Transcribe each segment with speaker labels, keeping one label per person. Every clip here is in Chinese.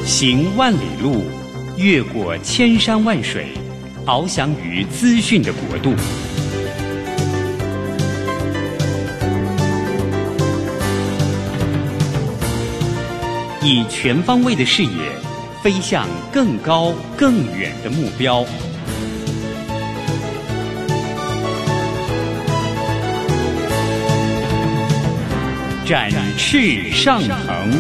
Speaker 1: 行万里路，越过千山万水，翱翔于资讯的国度。以全方位的视野，飞向更高更远的目标。展翅上腾。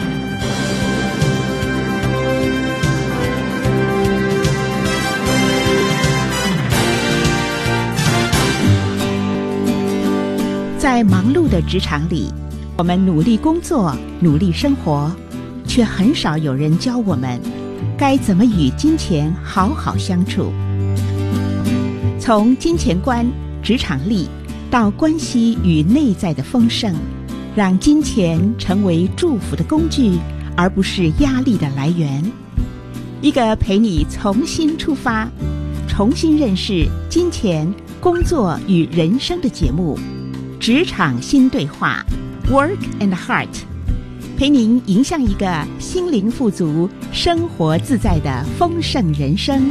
Speaker 2: 在忙碌的职场里，我们努力工作，努力生活，却很少有人教我们该怎么与金钱好好相处。从金钱观、职场力到关系与内在的丰盛，让金钱成为祝福的工具，而不是压力的来源。一个陪你重新出发，重新认识金钱、工作与人生的节目《职场新对话》Work and Heart， 陪您迎向一个心灵富足、生活自在的丰盛人生。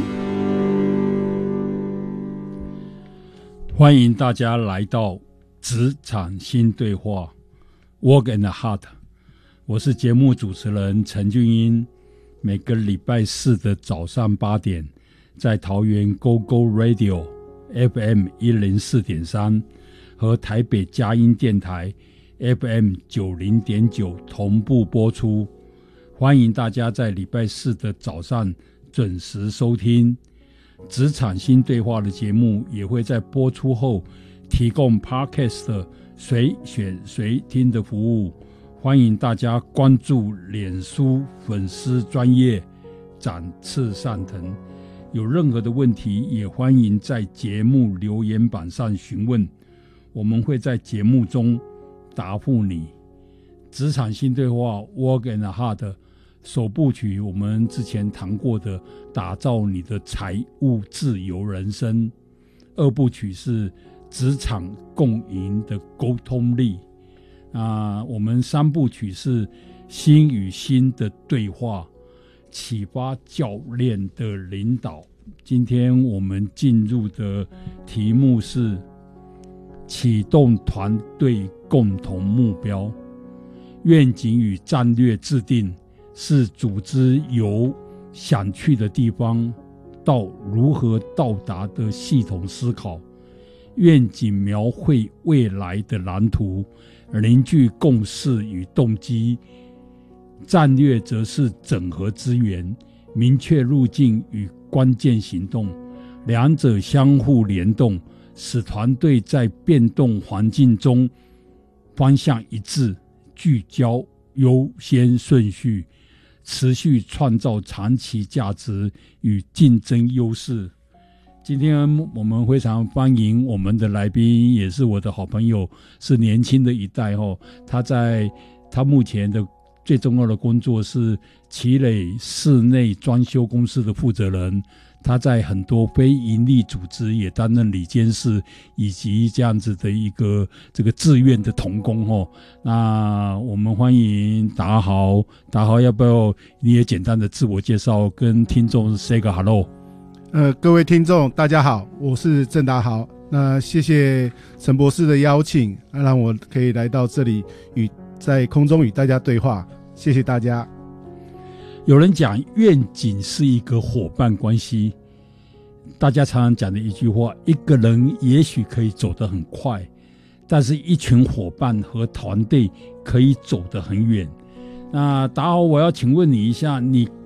Speaker 3: 欢迎大家来到职场新对话 Work and Heart， 我是节目主持人陈俊英。每个礼拜四的早上8点，在桃园 GoGo Radio FM 104.3和台北佳音电台 FM 90.9同步播出。欢迎大家在礼拜四的早上准时收听。职场新对话的节目也会在播出后提供 Podcast 随选随听的服务。欢迎大家关注脸书粉丝专页展翅上腾。有任何的问题也欢迎在节目留言板上询问，我们会在节目中答复你。职场新对话 Work and Heart 首部曲我们之前谈过的打造你的财务自由人生，二部曲是职场共赢的沟通力，我们三部曲是心与心的对话，启发教练的领导。今天我们进入的题目是启动团队共同目标。愿景与战略制定是组织由想去的地方到如何到达的系统思考。愿景描绘未来的蓝图，凝聚共识与动机。战略则是整合资源，明确路径与关键行动，两者相互联动，使团队在变动环境中方向一致，聚焦优先顺序，持续创造长期价值与竞争优势。今天我们非常欢迎我们的来宾，也是我的好朋友，是年轻的一代。他目前的最重要的工作是奇磊室内装修公司的负责人，他在很多非营利组织也担任理监事，以及这样子的一个这个志愿的同工。那我们欢迎达豪。达豪，要不要你也简单的自我介绍，跟听众 say 个 hello？
Speaker 4: 各位听众大家好，我是郑达豪。那谢谢陈博士的邀请，让我可以来到这里在空中与大家对话，谢谢大家。
Speaker 3: 有人讲愿景是一个伙伴关系，大家常常讲的一句话，一个人也许可以走得很快，但是一群伙伴和团队可以走得很远。那达豪，我要请问你一下，你